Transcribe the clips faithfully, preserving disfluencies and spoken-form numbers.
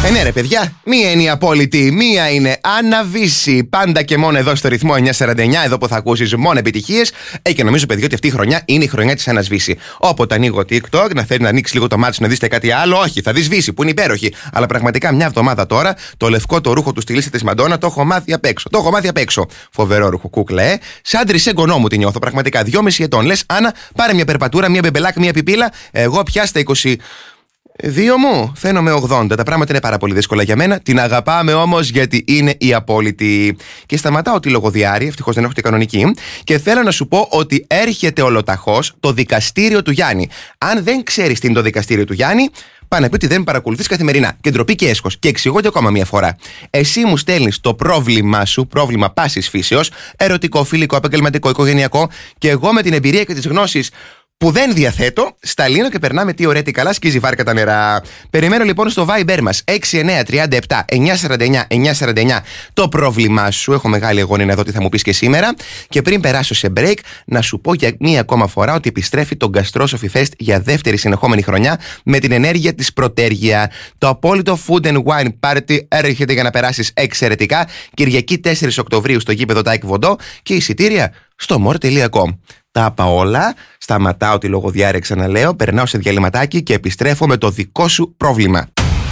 Ε, ναι, ρε παιδιά, μία είναι η απόλυτη, μία είναι αναβίση. Πάντα και μόνο εδώ στο ρυθμό εννιακόσια σαράντα εννιά, εδώ που θα ακούσεις μόνο επιτυχίες. Ε, και νομίζω, παιδιά, ότι αυτή η χρονιά είναι η χρονιά της ανασβίση. Όποτε ανοίγω TikTok, να θέλει να ανοίξει λίγο το μάτι σου να δεις κάτι άλλο, όχι, θα δεις Βύση που είναι υπέροχη. Αλλά πραγματικά μια εβδομάδα τώρα το λευκό το ρούχο του στυλίστη της Μαντόνα το έχω μάθει απ' έξω. Το έχω μάθει απ' έξω. Φοβερό ρούχο, κούκλα, ε. Σαν τρισέγγονό μου την νιώθω πραγματικά. Δυόμιση ετών. Λες, Άννα, πάρε μια περπατούρα, μια μπεμπελάκ, μια πιπίλα. Εγώ πια στα είκοσι δύο μου φαίνομαι ογδόντα. Τα πράγματα είναι πάρα πολύ δύσκολα για μένα. Την αγαπάμε όμως γιατί είναι η απόλυτη. Και σταματάω τη λογοδιάρη, ευτυχώς δεν έχω και κανονική. Και θέλω να σου πω ότι έρχεται ολοταχώς το δικαστήριο του Γιάννη. Αν δεν ξέρεις τι είναι το δικαστήριο του Γιάννη, πάνε να πει ότι δεν με παρακολουθείς καθημερινά. Και ντροπή και έσχος. Και εξηγώ και ακόμα μία φορά. Εσύ μου στέλνεις το πρόβλημά σου, πρόβλημα πάσης φύσεως, ερωτικό, φιλικό, επαγγελματικό, οικογενειακό, και εγώ με την εμπειρία και τις γνώσεις που δεν διαθέτω, σταλίνω και περνάμε τι ωραία τι καλά, σκίζει βάρκα τα νερά. Περιμένω λοιπόν στο Viber μας έξι εννιά τρία επτά εννιακόσια σαράντα εννιά εννιακόσια σαράντα εννιά το πρόβλημά σου. Έχω μεγάλη αγωνία να δω τι θα μου πεις και σήμερα. Και πριν περάσω σε break, να σου πω για μία ακόμα φορά ότι επιστρέφει το Gastrosophy Fest για δεύτερη συνεχόμενη χρονιά με την ενέργεια της Πρωτέργεια. Το απόλυτο Food and Wine Party έρχεται για να περάσεις εξαιρετικά. Κυριακή τέσσερις Οκτωβρίου στο γήπεδο Τάικ Βοντό και εισιτήρια στο more τελεία com. Τα είπα όλα, σταματάω τη λογοδιάρεια, ξαναλέω, περνάω σε διαλυματάκι και επιστρέφω με το δικό σου πρόβλημα.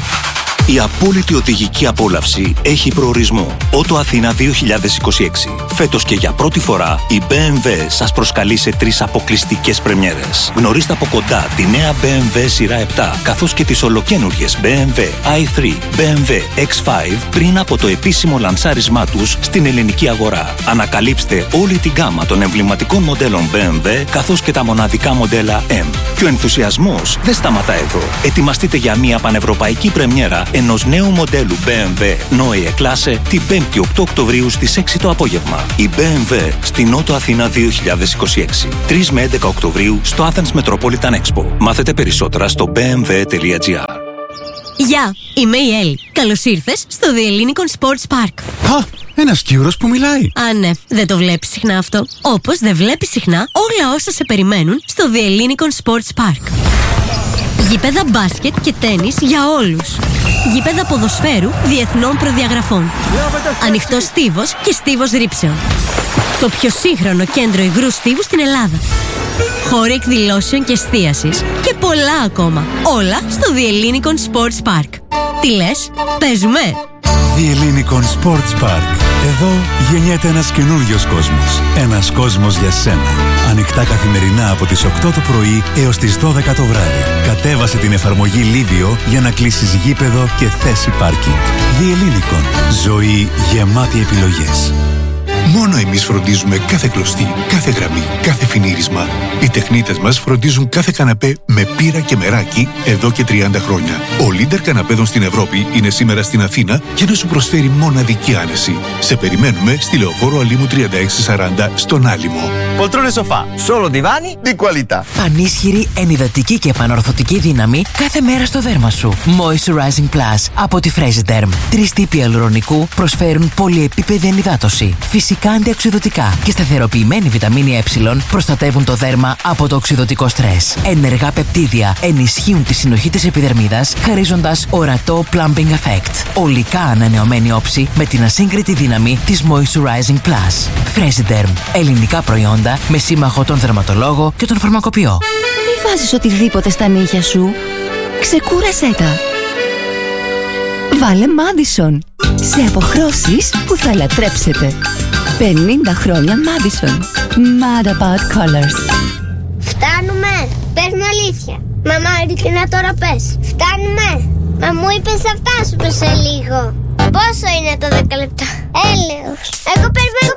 Η απόλυτη οδηγική απόλαυση έχει προορισμό. Ότο Αθήνα δύο χιλιάδες είκοσι έξι. Φέτος και για πρώτη φορά η μπι εμ ντάμπλιου σας προσκαλεί σε τρεις αποκλειστικές πρεμιέρες. Γνωρίστε από κοντά τη νέα μπι εμ ντάμπλιου σειρά επτά, καθώς και τις ολοκαίνουργιες μπι εμ ντάμπλιου άι θρι, μπι εμ ντάμπλιου εξ φάιβ πριν από το επίσημο λανσάρισμά τους στην ελληνική αγορά. Ανακαλύψτε όλη την γκάμα των εμβληματικών μοντέλων μπι εμ ντάμπλιου, καθώς και τα μοναδικά μοντέλα M. Και ο ενθουσιασμός δεν σταματά εδώ. Ετοιμαστείτε για μια πανευρωπαϊκή πρεμιέρα ενός νέου μοντέλου μπι εμ ντάμπλιου Neue Klasse την πέμπτη οκτώ Οκτωβρίου στις έξι το απόγευμα. Η μπι εμ ντάμπλιου στην Ότο Αθήνα δύο χιλιάδες είκοσι έξι. τρεις με έντεκα Οκτωβρίου στο Athens Metropolitan Expo. Μάθετε περισσότερα στο μπι εμ ντάμπλιου τελεία τζι άρ. Γεια, είμαι η Έλλη. Καλώς ήρθες στο The Ellinikon Sports Park. Α, ένας Κύρος που μιλάει. Α, ναι, δεν το βλέπεις συχνά αυτό. Όπως δεν βλέπεις συχνά όλα όσα σε περιμένουν στο The Ellinikon Sports Park. Γήπεδα μπάσκετ και τένις για όλους. Γήπεδα ποδοσφαίρου διεθνών προδιαγραφών. Ανοιχτός στίβος και στίβος ρήψεων. Το πιο σύγχρονο κέντρο υγρού στίβου στην Ελλάδα. Χώροι εκδηλώσεων και εστίασης. Και πολλά ακόμα. Όλα στο The Ellinikon Sports Park. Τι λες, παίζουμε? The Ellinikon Sports Park. Εδώ γεννιέται ένας καινούριος κόσμος. Ένας κόσμος για σένα. Ανοιχτά καθημερινά από τις οκτώ το πρωί έως τις δώδεκα το βράδυ. Κατέβασε την εφαρμογή Livio για να κλείσεις γήπεδο και θέση πάρκινγκ. The Ellinikon. Ζωή γεμάτη επιλογές. Μόνο εμείς φροντίζουμε κάθε κλωστή, κάθε γραμμή, κάθε φινίρισμα. Οι τεχνίτες μας φροντίζουν κάθε καναπέ με πύρα και μεράκι εδώ και τριάντα χρόνια. Ο leader καναπέδων στην Ευρώπη είναι σήμερα στην Αθήνα για να σου προσφέρει μοναδική άνεση. Σε περιμένουμε στη Λεωφόρο Αλήμου τριάντα έξι σαράντα στον Άλυμο. Poltrone sofà, solo divani di qualità. Πανίσχυρη, ενυδατική και επανορθωτική δύναμη κάθε μέρα στο δέρμα σου. Moisturizing Plus από τη Fresiderm. Τρεις τύποι αλουρονικού προσφέρουν πολυεπίπεδη ενυδάτωση. Φυσικά αντιοξυδωτικά και σταθεροποιημένη βιταμίνη Ε προστατεύουν το δέρμα από το οξυδωτικό στρες. Ενεργά πεπτίδια ενισχύουν τη συνοχή της επιδερμίδας, χαρίζοντας ορατό plumping effect. Ολικά ανανεωμένη όψη με την ασύγκριτη δύναμη της Moisturizing Plus. Fresiderm. Ελληνικά προϊόντα με σύμμαχο τον δερματολόγο και τον φαρμακοποιό. Μη βάζεις οτιδήποτε στα νύχια σου. Ξεκούρασέ τα. Βάλε Madison. Σε αποχρώσεις που θα λατρέψετε. πενήντα χρόνια Madison. Mad about colors. Φτάνουμε. Πες μου αλήθεια. Μαμά, ειλικρινά τώρα πες. Φτάνουμε. Μα μου είπες θα φτάσουμε σε λίγο. Πόσο είναι το δέκα λεπτά? Έλεος. Εγώ περιμένω